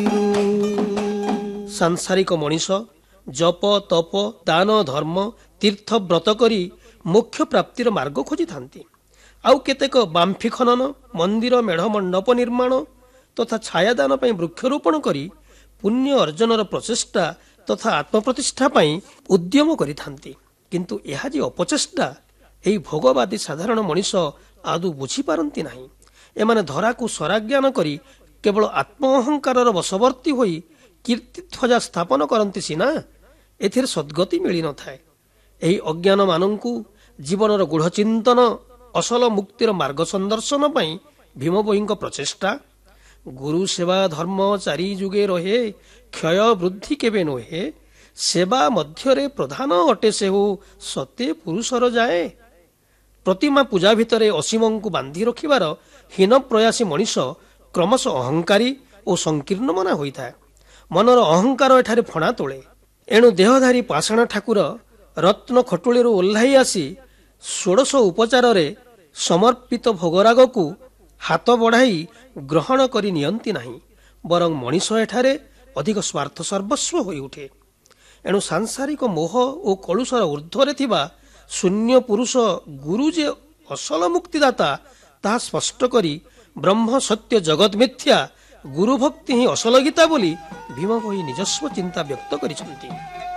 ସାଂସାରିକ ମଣିଷ ଜପ ତପ ଦାନ ଧର୍ମ ତୀର୍ଥ ବ୍ରତ କରି ମୋକ୍ଷ ପ୍ରାପ୍ତିର ମାର୍ଗ ଖୋଜିଥାନ୍ତି। ଆଉ କେତେକ ବାମ୍ଫି ଖନନ ମନ୍ଦିର ମେଢ଼ ମଣ୍ଡପ ନିର୍ମାଣ ତଥା ଛାୟାଦାନ ପାଇଁ ବୃକ୍ଷରୋପଣ କରି ପୁଣ୍ୟ ଅର୍ଜନର ପ୍ରଚେଷ୍ଟା ତଥା ଆତ୍ମପ୍ରତିଷ୍ଠା ପାଇଁ ଉଦ୍ୟମ କରିଥାନ୍ତି। କିନ୍ତୁ ଏହା ଯେ ଅପଚେଷ୍ଟା ଏହି ଭୋଗବାଦୀ ସାଧାରଣ ମଣିଷ ଆଦୌ ବୁଝିପାରନ୍ତି ନାହିଁ। ଏମାନେ ଧରାକୁ ସ୍ୱରାଜ୍ଞାନ କରି କେବଳ ଆତ୍ମ ଅହଙ୍କାରର ବଶବର୍ତ୍ତୀ ହୋଇ କୀର୍ତ୍ତିଧ୍ୱଜା ସ୍ଥାପନ କରନ୍ତି ସିନା, ଏଥିରେ ସଦ୍ଗତି ମିଳିନଥାଏ। ଏହି ଅଜ୍ଞାନମାନଙ୍କୁ ଜୀବନର ଗୂଢ଼ ଚିନ୍ତନ ଅସଲ ମୁକ୍ତିର ମାର୍ଗ ସନ୍ଦର୍ଶନ ପାଇଁ ଭୀମଭୋଇଙ୍କ ପ୍ରଚେଷ୍ଟା। ଗୁରୁ ସେବା ଧର୍ମ ଚାରି ଯୁଗେ ରହେ, କ୍ଷୟ ବୃଦ୍ଧି କେବେ ନୁହେଁ, ସେବା ମଧ୍ୟରେ ପ୍ରଧାନ ଅଟେ ସେହୁ ସତେ ପୁରୁଷର ଯାଏ। ପ୍ରତିମା ପୂଜା ଭିତରେ ଅସୀମଙ୍କୁ ବାନ୍ଧି ରଖିବାର ହୀନ ପ୍ରୟାସୀ ମଣିଷ କ୍ରମଶଃ ଅହଙ୍କାରୀ ଓ ସଂକୀର୍ଣ୍ଣ ମନା ହୋଇଥାଏ। ମନର ଅହଙ୍କାର ଏଠାରେ ଫଣା ତୋଳେ। ଏଣୁ ଦେହଧାରୀ ପାଷାଣ ଠାକୁର ରତ୍ନ ଖଟୁଳିରୁ ଓହ୍ଲାଇ ଆସି ଷୋଡ଼ଶ ଉପଚାରରେ ସମର୍ପିତ ଭୋଗରାଗକୁ ହାତ ବଢ଼ାଇ ଗ୍ରହଣ କରି ନିଅନ୍ତି ନାହିଁ, ବରଂ ମଣିଷ ଏଠାରେ ଅଧିକ ସ୍ୱାର୍ଥ ସର୍ବସ୍ୱ ହୋଇଉଠେ। ଏଣୁ ସାଂସାରିକ ମୋହ ଓ କଳୁଷର ଉର୍ଦ୍ଧ୍ୱରେ ଥିବା ଶୂନ୍ୟ ପୁରୁଷ ଗୁରୁ ଯେ ଅସଲ ମୁକ୍ତିଦାତା ତାହା ସ୍ପଷ୍ଟ କରି ବ୍ରହ୍ମ ସତ୍ୟ ଜଗତ୍ ମିଥ୍ୟା ଗୁରୁ ଭକ୍ତି ହିଁ ଅସଲ ଗୀତା ବୋଲି ଭୀମଭୋଇ ନିଜସ୍ୱ ଚିନ୍ତା ବ୍ୟକ୍ତ କରିଛନ୍ତି।